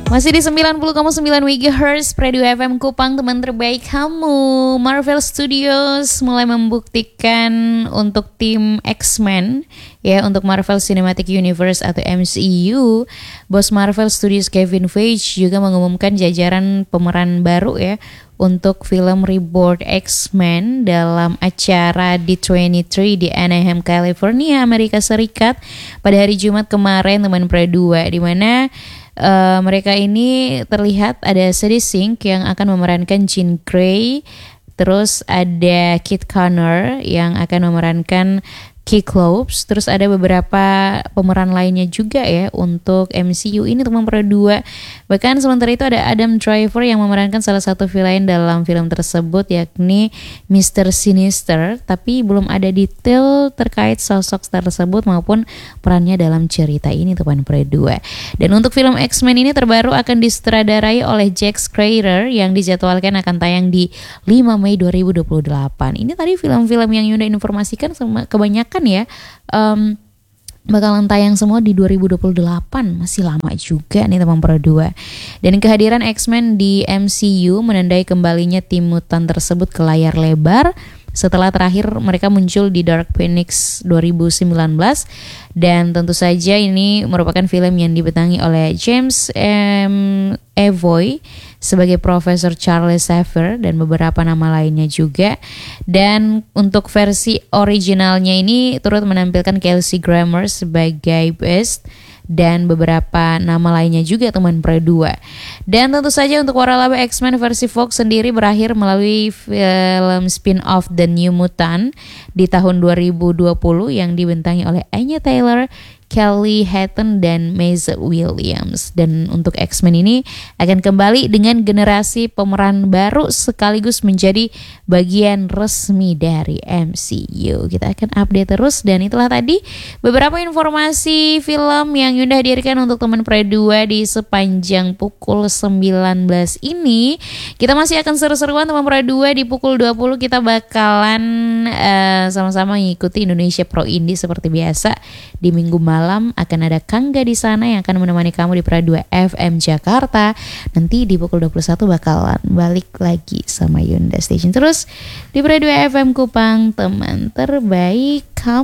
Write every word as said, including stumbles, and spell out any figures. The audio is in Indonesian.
Masih di sembilan puluh koma sembilan megahertz Radio F M Kupang, teman terbaik kamu. Marvel Studios mulai membuktikan untuk tim X-Men, ya, untuk Marvel Cinematic Universe atau M C U. Bos Marvel Studios Kevin Feige juga mengumumkan jajaran pemeran baru, ya, untuk film reboot X-Men dalam acara D dua puluh tiga di Anaheim, California, Amerika Serikat pada hari Jumat kemarin, teman Pro dua, di mana Uh, mereka ini terlihat ada Sadie Sink yang akan memerankan Jean Grey, terus ada Kit Connor yang akan memerankan Cyclops, terus ada beberapa pemeran lainnya juga, ya, untuk M C U ini, teman Pro dua. Bahkan sementara itu ada Adam Driver yang memerankan salah satu villain dalam film tersebut, yakni mister Sinister, tapi belum ada detail terkait sosok tersebut maupun perannya dalam cerita ini, teman Pro dua. Dan untuk film X-Men ini terbaru akan disutradarai oleh Jack Schreier yang dijadwalkan akan tayang di lima Mei dua ribu dua puluh delapan. Ini tadi film-film yang Yunda informasikan sama kebanyakan, ya, um, bakalan tayang semua di dua ribu dua puluh delapan. Masih lama juga nih, teman Pro dua. Dan kehadiran X-Men di M C U menandai kembalinya tim mutan tersebut ke layar lebar setelah terakhir mereka muncul di Dark Phoenix dua ribu sembilan belas. Dan tentu saja ini merupakan film yang dibintangi oleh James M. Avoy sebagai Profesor Charles Xavier dan beberapa nama lainnya juga. Dan untuk versi originalnya ini turut menampilkan Kelsey Grammer sebagai Beast dan beberapa nama lainnya juga, teman Pro dua. Dan tentu saja untuk waralaba X-Men versi Fox sendiri berakhir melalui film spin-off The New Mutant di tahun dua ribu dua puluh yang dibintangi oleh Anya Taylor, Kelly Hatton, dan Maisie Williams. Dan untuk X-Men ini akan kembali dengan generasi pemeran baru sekaligus menjadi bagian resmi dari M C U. Kita akan update terus, dan itulah tadi beberapa informasi film yang Yunda hadirkan untuk teman Pro dua di sepanjang pukul sembilan belas ini. Kita masih akan seru-seruan, teman Pro dua. Di pukul dua puluh kita bakalan uh, sama-sama mengikuti Indonesia Pro Indie seperti biasa. Di minggu malam akan ada Kangga di sana yang akan menemani kamu di Pro dua F M Jakarta. Nanti di pukul dua puluh satu bakalan balik lagi sama Yunda Station. Terus di Pro dua F M Kupang, teman terbaik kamu.